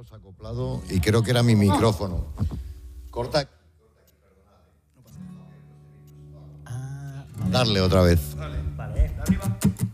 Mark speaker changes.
Speaker 1: altavoz acoplado y creo que era mi micrófono. Corta. Darle otra vez.
Speaker 2: Vale. Arriba.